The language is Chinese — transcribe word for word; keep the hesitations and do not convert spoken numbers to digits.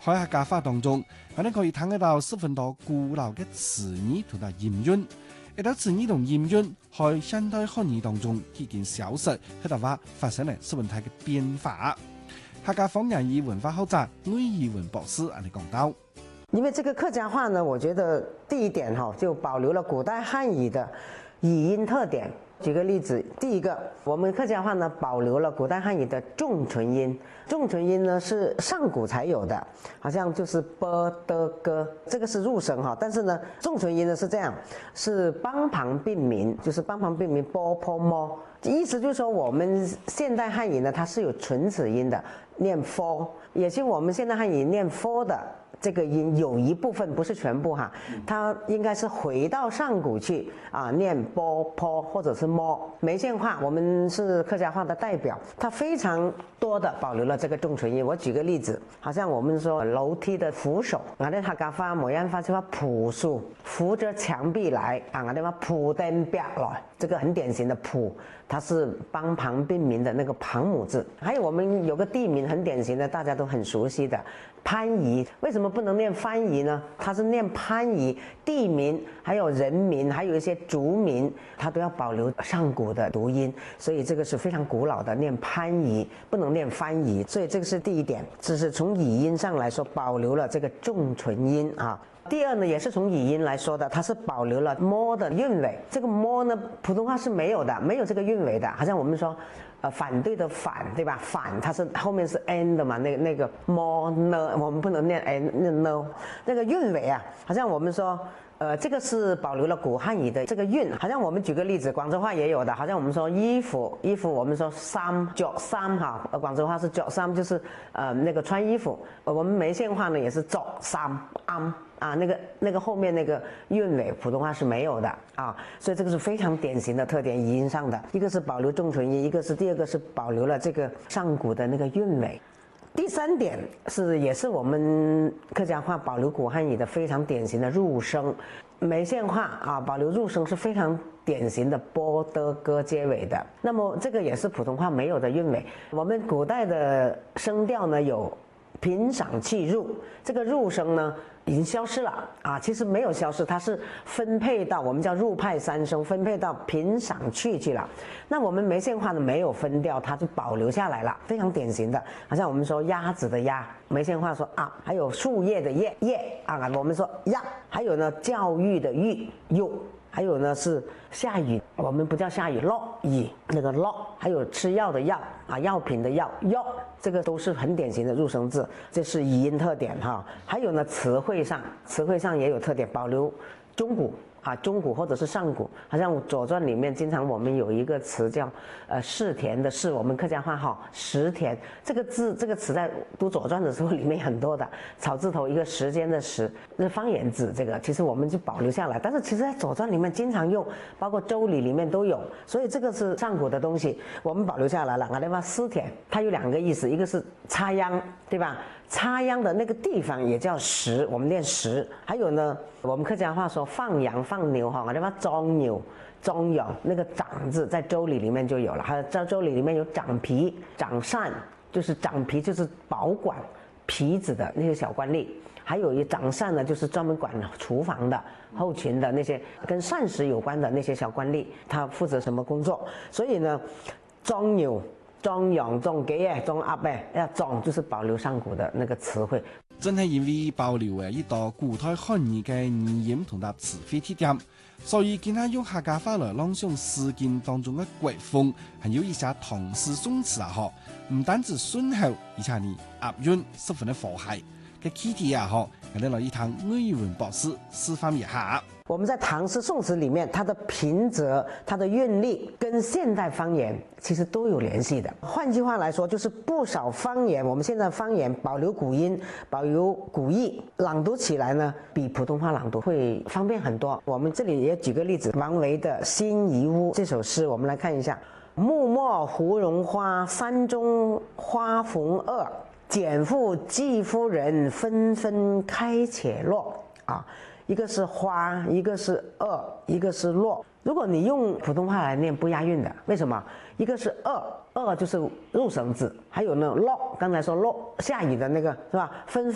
喺客家話當中，我哋可以聽得到十分多古老嘅詞語同埋音韻。一啲詞語同音韻喺現代漢語當中已經消失，喺度話發生咗十分大嘅變化。客家方言與文化學者魏怡文博士啊，你講到， 因為這個客家話呢，我覺得第一點哈，就保留了古代漢語的語音特點。舉個例子，第一個，我們客家話呢保留了古代漢語的重唇音，重唇音呢是上古才有的，好像就是啵的歌，這個是入聲哈。但是呢，重唇音呢是這樣，是幫旁並鳴，就是幫旁並鳴啵破摸，意思就是說我們現代漢語呢它是有唇齒音的，念 f， 也是我們現代漢語念 f 的。這個音有一部分不是全部哈，它應該是回到上古去啊，念波坡或者是摸。梅縣話我們是客家話的代表，它非常多的保留了這個重唇音。我舉個例子，好像我們說樓梯的扶手，我哋客家話梅縣話就話扶樹，扶着牆壁來啊，我哋話鋪登壁來，這個很典型的鋪，它是幫旁並鳴的那個旁母字。還有我們有個地名很典型的，大家都很熟悉的番禺，為什麼不能念番禺呢？它是念番禺，地名還有人名，還有一些族名，它都要保留上古的讀音，所以這個是非常古老的，念番禺不能念番禺，所以這個是第一點，這是從語音上來說保留了這個重唇音啊。第二呢，也是從語音來說的，它是保留了摸的韻尾，這個摸呢，普通話是沒有的，沒有這個韻尾的，好像我們說。呃，反對的反，對吧？反它是後面是 n 的嘛，那個那個 more 呢，我們不能念 n 那 no， 那個韻尾啊，好像我們說，呃，這個是保留了古漢語的這個韻，好像我們舉個例子，廣州話也有的，好像我們說衣服，衣服我們說衫着衫哈，廣州話是着衫，就是呃那個穿衣服，我們梅縣話呢也是着衫啱。啊，那個那個後面那個韻尾，普通話是沒有的啊，所以這個是非常典型的特點，語音上的，一個是保留重唇音，一個是第二個是保留了這個上古的那個韻尾。第三點是也是我們客家話保留古漢語的非常典型的入聲，梅縣話啊保留入聲是非常典型的波的歌結尾的，那麼這個也是普通話沒有的韻尾。我們古代的聲調呢有平賞去入，這個入聲呢已經消失了啊，其實沒有消失，它是分配到我們叫入派三聲，分配到平賞去去了。那我們梅縣話呢沒有分掉，它就保留下來了，非常典型的，好像我們說鴨子的鴨，梅縣話說啊，還有樹葉的葉葉啊，我們說呀，還有呢教育的育幼。還有呢是下雨，我們不叫下雨，落雨那個落，還有吃藥的藥啊，藥品的藥藥，這個都是很典型的入聲字，這是語音特點哈。還有呢詞彙上，詞彙上也有特點，保留中古啊，中古或者是上古，好像《左傳》裡面經常我們有一個詞叫呃食田的食，我們客家話哈食田這個字，這個詞在讀《左傳》的時候裡面很多的，草字頭一個時間的時，那方言字這個其實我們就保留下來，但是其實在《左傳》裡面經常用，包括《周禮》裡面都有，所以這個是上古的東西，我們保留下來了。我哋話食田，它有兩個意思，一個是插秧，對吧？插秧的那個地方也叫食，我們念食。還有呢，我們客家話說放羊放牛哈，我哋話裝牛裝羊，那個長字在周禮裡面就有了，還有在周禮裡面有長皮長善，就是長皮就是保管皮子的那些小官吏，還有一長善呢，就是專門管廚房的後勤的那些跟膳食有關的那些小官吏，他負責什麼工作？所以呢，裝牛。裝羊裝雞誒，裝鴨誒，要裝就是保留上古的那個詞彙。 真係因為保留誒一道古代漢語嘅語音同埋詞彙特點，所以今日用客家話來朗誦詩經當中嘅國風，還有一些唐詩宋詞啊！嗬，唔單止順口，而且呢押韻十分的和諧。嘅氣體啊！嗬，我哋來一堂魏怡文博士示範一下。 我們在唐詩宋詞裡面，它的平仄、它的韻律跟現代方言其實都有聯繫的。換句話來說，就是不少方言，我們現在方言保留古音、保留古意，朗讀起來呢，比普通話朗讀會方便很多。我們這裡也舉個例子，王維的《辛夷兀》這首詩，我們來看一下：木蓊胡榮花，山中花逢二。蹇婦季夫人，紛紛開且落。啊。一個是花，一個是二，一個是落。如果你用普通話來念，不押韻的，為什麼？一個是二，二就是入聲字，還有呢落，剛才說落下雨的那個是吧？紛紛